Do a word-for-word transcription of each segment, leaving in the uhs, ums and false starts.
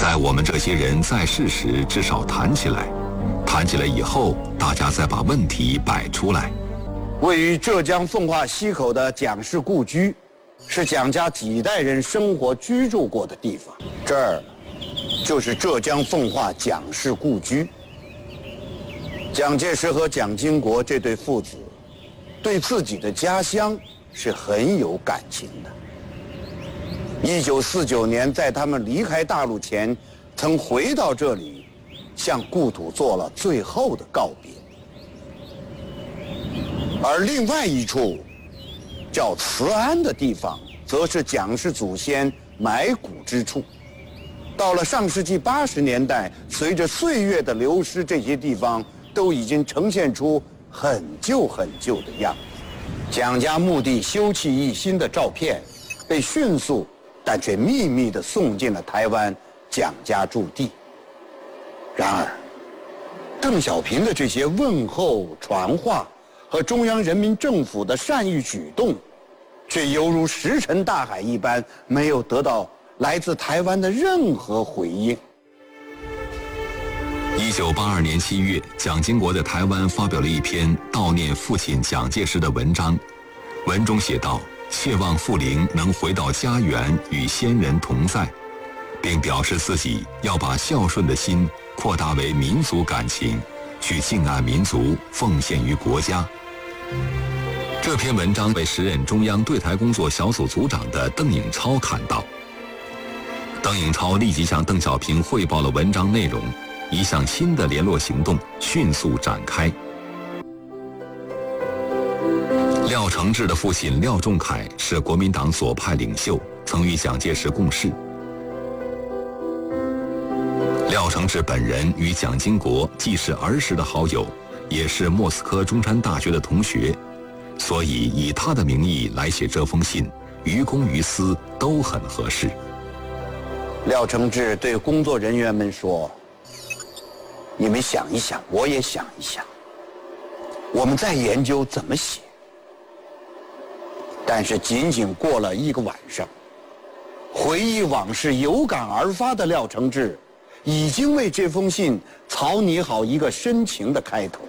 在我们这些人在世时，至少谈起来，谈起来以后，大家再把问题摆出来。 位于浙江奉化溪口的蒋氏故居，是蒋家几代人生活居住过的地方。这儿就是浙江奉化蒋氏故居。蒋介石和蒋经国这对父子，对自己的家乡是很有感情的。一九四九年，在他们离开大陆前，曾回到这里，向故土做了最后的告别。而另外一处叫慈安的地方，则是蒋氏祖先埋骨之处。到了上世纪八十年代，随着岁月的流失，这些地方都已经呈现出很旧很旧的样子。蒋家墓地修葺一新的照片，被迅速但却秘密地送进了台湾蒋家驻地。然而，邓小平的这些问候传话和中央人民政府的善意举动，却犹如石沉大海一般，没有得到来自台湾的任何回应。 一九八二年七月，蒋经国在台湾发表了一篇悼念父亲蒋介石的文章，文中写道：切望父灵能回到家园，与先人同在，并表示自己要把孝顺的心扩大为民族感情，去敬爱民族，奉献于国家。这篇文章被时任中央对台工作小组组长的邓颖超看到。邓颖超立即向邓小平汇报了文章内容，一项新的联络行动迅速展开。廖承志的父亲廖仲恺是国民党左派领袖，曾与蒋介石共事。廖承志本人与蒋经国既是儿时的好友，也是莫斯科中山大学的同学，所以以他的名义来写这封信，于公于私都很合适。 廖承志对工作人员们说：你们想一想，我也想一想，我们再研究怎么写。但是仅仅过了一个晚上，回忆往事有感而发的廖承志已经为这封信草拟好一个深情的开头。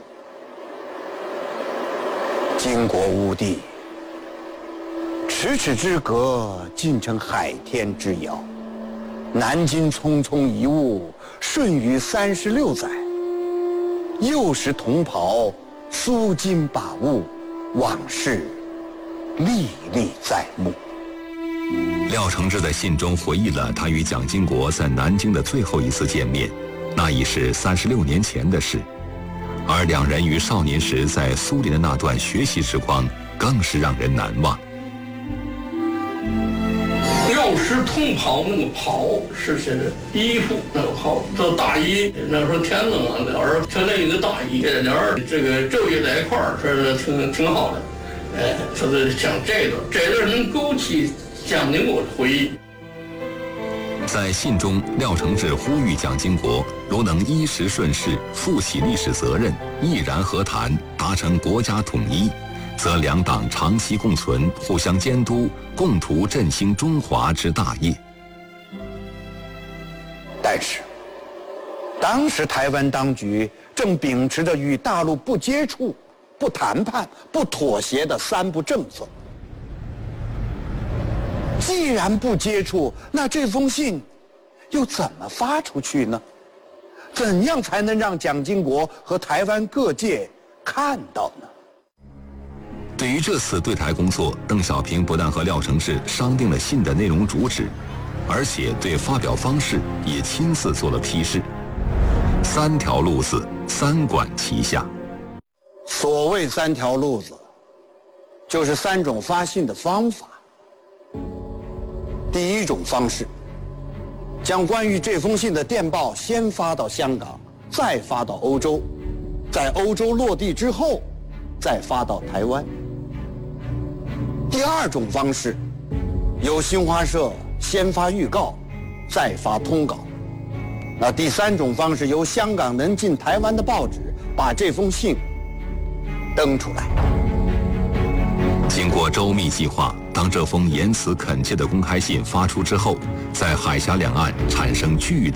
经国乌地，咫尺之隔，竟成海天之遥。南京匆匆一物，瞬于三十六载。幼时同袍，苏金把物，往事历历在目。 廖承志在信中回忆了他与蒋经国在南京的最后一次见面，那已是三十六年前的事，而两人于少年时在苏联的那段学习时光，更是让人难忘。 幼时同袍，那个袍是写的衣服，那个袍这大衣，那时候天冷啊，俩人穿了一个大衣，俩人这个昼夜在一块儿，是挺挺好的。哎，说是想这段，这段能勾起蒋经国的回忆。 在信中，廖承志呼吁蒋经国如能依时顺势，负起历史责任，毅然和谈，达成国家统一，则两党长期共存，互相监督，共图振兴中华之大业。 但是，当时台湾当局正秉持着与大陆不接触、不谈判、不妥协的三不政策。既然不接触，那这封信又怎么发出去呢？怎样才能让蒋经国和台湾各界看到呢？ 对于这次对台工作，邓小平不但和廖承志商定了信的内容主旨，而且对发表方式也亲自做了批示。三条路子，三管齐下。 所谓三条路子，就是三种发信的方法。第一种方式，将关于这封信的电报先发到香港，再发到欧洲，在欧洲落地之后，再发到台湾。第二种方式，由新华社先发预告，再发通稿。那第三种方式，由香港能进台湾的报纸把这封信登出来。 经过周密计划，当这封言辞恳切的公开信发出之后，在海峡两岸产生巨大